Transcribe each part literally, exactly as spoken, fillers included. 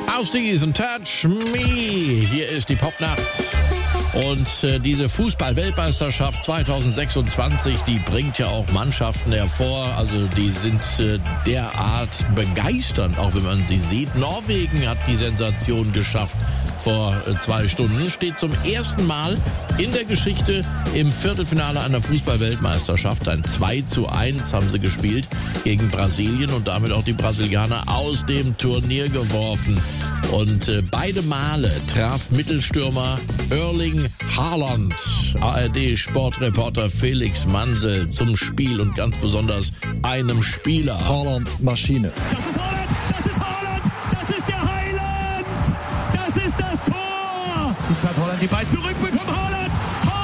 Austies und Touch Me. Hier ist die Popnacht. Und äh, diese Fußball-Weltmeisterschaft zwanzig sechsundzwanzig, die bringt ja auch Mannschaften hervor. Also die sind äh, derart begeisternd, auch wenn man sie sieht. Norwegen hat die Sensation geschafft vor äh, zwei Stunden. Steht zum ersten Mal in der Geschichte im Viertelfinale einer Fußball-Weltmeisterschaft. Ein zwei zu eins haben sie gespielt gegen Brasilien und damit auch die Brasilianer aus dem Turnier geworfen. Und äh, beide Male traf Mittelstürmer Erling Haaland, A R D-Sportreporter Felix Mansel, zum Spiel und ganz besonders einem Spieler. Haaland, Maschine. Das ist Haaland, das ist Haaland, das ist der Heiland, das ist das Tor. Jetzt hat Haaland die Ball zurückbekommen, Haaland,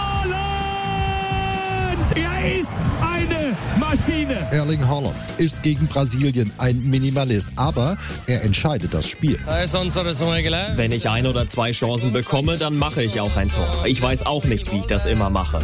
Haaland, er ist eine Maschine. Erling Haaland ist gegen Brasilien ein Minimalist, aber er entscheidet das Spiel. Wenn ich ein oder zwei Chancen bekomme, dann mache ich auch ein Tor. Ich weiß auch nicht, wie ich das immer mache.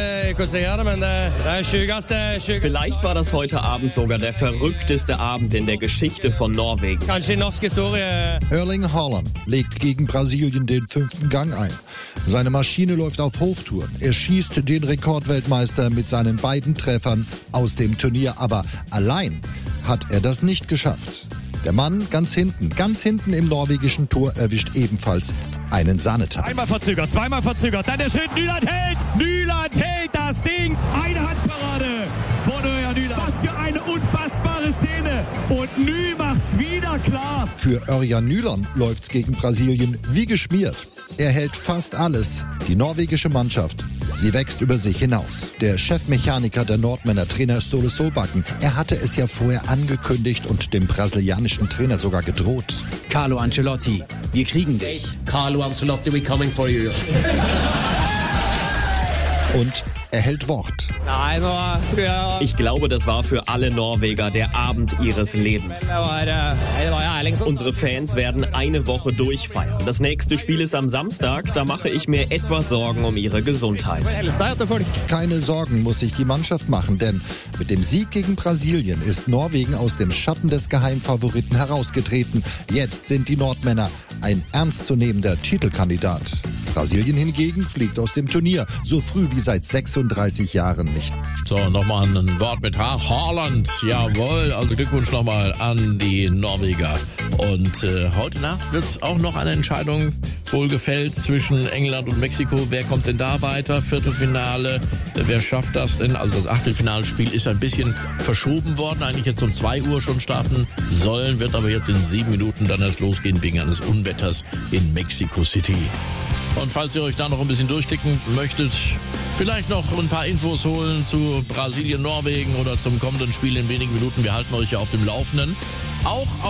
Vielleicht war das heute Abend sogar der verrückteste Abend in der Geschichte von Norwegen. Erling Haaland legt gegen Brasilien den fünften Gang ein. Seine Maschine läuft auf Hochtouren. Er schießt den Rekordweltmeister mit seinen beiden Treffern aus dem Turnier, aber allein hat er das nicht geschafft. Der Mann ganz hinten, ganz hinten im norwegischen Tor erwischt ebenfalls einen Sahnetag. Einmal verzögert, zweimal verzögert, dann der Schritt, Nyland hält, Nyland hält das Ding, eine Handparade von Ørjan Nyland. Was für eine unfassbare Szene und Ny macht's wieder klar. Für Ørjan Nyland läuft's gegen Brasilien wie geschmiert. Er hält fast alles. Die norwegische Mannschaft, sie wächst über sich hinaus. Der Chefmechaniker der Nordmänner, Trainer Ståle Solbakken, er hatte es ja vorher angekündigt und dem brasilianischen Trainer sogar gedroht. Carlo Ancelotti, wir kriegen dich. Carlo Ancelotti, we're coming for you. Und er hält Wort. Ich glaube, das war für alle Norweger der Abend ihres Lebens. Unsere Fans werden eine Woche durchfeiern. Das nächste Spiel ist am Samstag. Da mache ich mir etwas Sorgen um ihre Gesundheit. Keine Sorgen muss sich die Mannschaft machen, denn mit dem Sieg gegen Brasilien ist Norwegen aus dem Schatten des Geheimfavoriten herausgetreten. Jetzt sind die Nordmänner ein ernstzunehmender Titelkandidat. Brasilien hingegen fliegt aus dem Turnier, so früh wie seit sechsunddreißig Jahren nicht. So, nochmal ein Wort mit ha- Haaland. Jawohl, also Glückwunsch nochmal an die Norweger. Und äh, heute Nacht wird es auch noch eine Entscheidung wohl gefällt zwischen England und Mexiko. Wer kommt denn da weiter? Viertelfinale, wer schafft das denn? Also das Achtelfinalspiel ist ein bisschen verschoben worden. Eigentlich jetzt um zwei Uhr schon starten sollen, wird aber jetzt in sieben Minuten dann erst losgehen wegen eines Unwetters in Mexico City. Und falls ihr euch da noch ein bisschen durchklicken möchtet, vielleicht noch ein paar Infos holen zu Brasilien, Norwegen oder zum kommenden Spiel in wenigen Minuten. Wir halten euch ja auf dem Laufenden. Auch